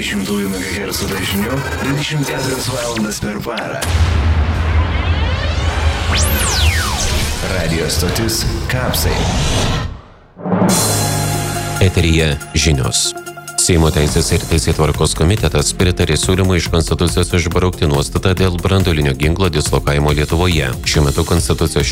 102,2 MHz dažniu 24 valandas per parą. Radio stotis Kapsai. Eteryje žinios. Seimo teisės ir teisėtvarkos komitetas pritarė siūlymui iš Konstitucijos išbraukti nuostatą dėl branduolinio ginklo dislokavimo Lietuvoje. Šiuo metu Konstitucijos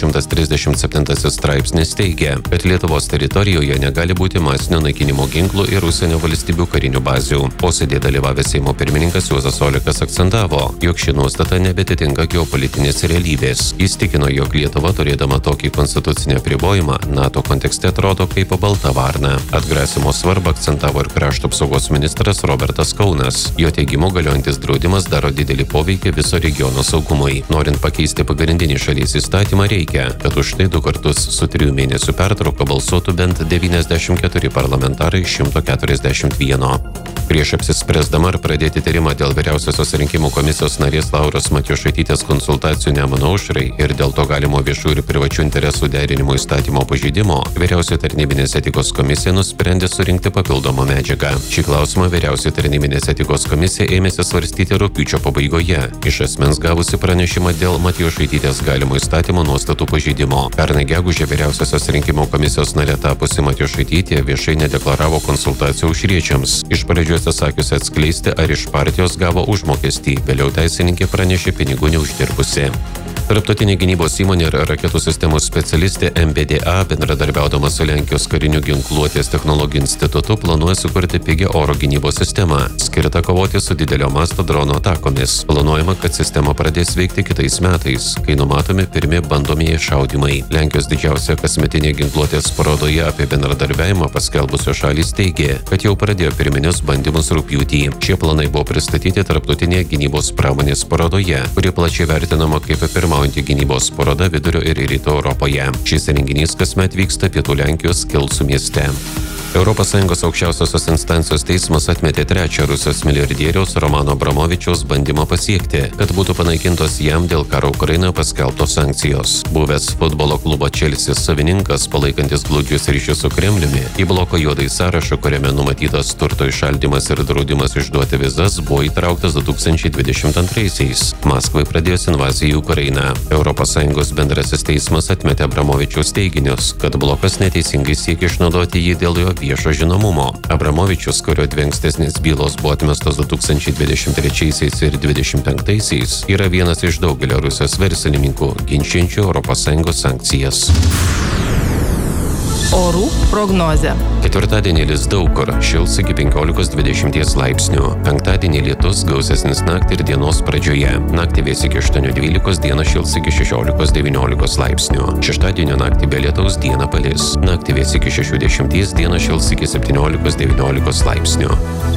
137 straipsnis teigia, kad Lietuvos teritorijoje negali būti masinio naikinimo ginklų ir užsienio valstybių karinių bazių. Posėdėje dalyvavęs Seimo pirmininkas Juozas Olekas akcentavo, jog ši nuostata nebetitinka geopolitinės realybės. Jis tikino, jog Lietuva, turėdama tokį konstitucinį apribojimą, NATO kontekste atrodo kaip balta varna. Atgrasimo svarbą akcentavo ir krašto apsaugos ministras Robertas Kaunas. Jo teigimu, galiojantis draudimas daro didelį poveikį viso regiono saugumui. Norint pakeisti pagrindinį šalies įstatymą, reikia, kad už tai 2 kartus su 3 mėnesių pertrauka balsuotų bent 94 parlamentarai 141. Prieš apsispręsdama ar pradėti tyrimą dėl Vyriausiosios rinkimų komisijos narės Lauros Matjošaitytės konsultacijų Nemuno aušrai ir dėl to galimo viešų ir privačių interesų derinimo įstatymo pažeidimo, Vyriausioji tarnybinės etikos komisija nusprendė surinkti papildomą medžiagą. Šį klausimą Vyriausioji tarnybinės etikos komisija ėmėsi svarstyti rugpjūčio pabaigoje, iš asmens gavusi pranešimą dėl Matjošaitytės galimo įstatymo nuostatų pažeidimo. Pernai gegužę Vyriausiosios rinkimų komisijos narė tapusi Matjošaitytė viešai nedeklaravo konsultacijų aušriečiams. Iš pradžių atsisakiusi atskleisti, ar iš partijos gavo užmokestį, vėliau teisininkė pranešė pinigų neuždirbusi. Tarptautinė gynybos įmonė ir raketų sistemų specialistė MBDA, bendradarbiaudama su Lenkijos karinių ginkluotės technologijų institutu, planuoja sukurti pigią oro gynybos sistemą, skirtą kovoti su didelio masto dronų atakomis. Planuojama, kad sistema pradės veikti kitais metais, kai numatomi pirmi bandomieji šaudymai. Lenkijos didžiausia kasmetinė ginkluotės parodoje apie bendradarbiavimą paskelbusios šalys teigė, kad jau pradėjo pirminius bandymus rugpjūtį. Šie planai buvo pristatyti tarptautinėje gynybos pramonės parodoje, kuri plačiai vertinama kaip pirmaujanti gynybos paroda Vidurio ir Rytų Europoje. Šis renginys kasmet vyksta Pietų Lenkijos Kielcų mieste. ES aukščiausiosios instancijos teismas atmetė trečią Rusijos milijardieriaus Romano Abramovičiaus bandymą pasiekti, kad būtų panaikintos jam dėl karo Ukrainoje paskelbtos sankcijos. Buvęs futbolo klubo Chelsea savininkas, palaikantis glaudžius ryšius su Kremliumi, į bloko juodąjį sąrašą, kuriame numatytas turto įšaldymas ir draudimas išduoti vizas, buvo įtrauktas 2022-aisiais. Maskvai pradėjus invaziją į Ukrainą. ES bendrasis teismas atmetė Abramovičiaus teiginius, kad blokas neteisingai siekia išnaudoti jį dėl jo viešo žinomumo. Abramovičius, kurio 2 ankstesnės bylos buvo atmestos 2023 ir 2025, yra vienas iš daugelio Rusijos verslininkų, ginčiančių ES sankcijas. Orų prognozė. Ketvirtadienį lis daug kur, šils iki 15-20 laipsnių. Penktadienį lietus, gausesnis naktį ir dienos pradžioje. Naktį vės iki 8-12, dieną šils iki 16-19 laipsnių. Šeštadienio naktį be lietaus, dieną palis. Naktį vės iki 60, dieną šils iki 17-19 laipsnių.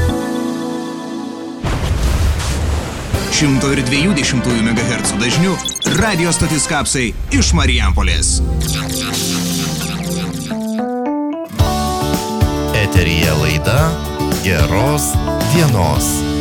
102,2 MHz dažniu radio stotis Kapsai iš Marijampolės. Eteryje laida Geros dienos.